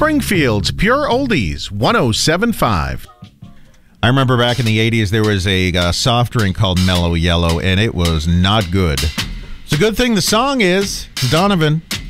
Springfield's Pure Oldies, 107.5. I remember back in the 80s, there was a soft drink called Mellow Yellow, and it was not good. It's a good thing the song is. It's Donovan.